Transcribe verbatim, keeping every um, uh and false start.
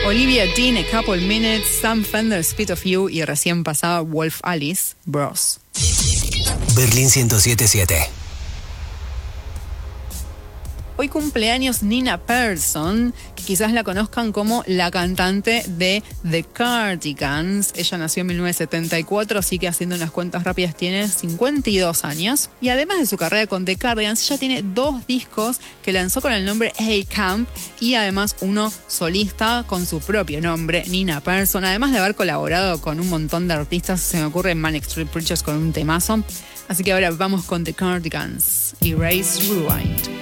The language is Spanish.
Olivia Dean, A Couple Minutes, Sam Fender, Spit of You y recién pasaba Wolf Alice, Bros. Berlín ciento siete punto siete. Hoy cumpleaños Nina Persson, que quizás la conozcan como la cantante de The Cardigans. Ella nació en mil novecientos setenta y cuatro, así que haciendo unas cuentas rápidas tiene cincuenta y dos años. Y además de su carrera con The Cardigans, ella tiene dos discos que lanzó con el nombre Hey Camp y además uno solista con su propio nombre, Nina Persson. Además de haber colaborado con un montón de artistas, se me ocurre Manic Street Preachers con un temazo. Así que ahora vamos con The Cardigans, Erase Rewind.